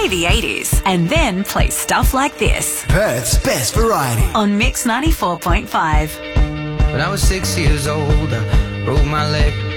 Play the 80s and then play stuff like this. Perth's best variety. On Mix 94.5. When I was 6 years old, I broke my leg.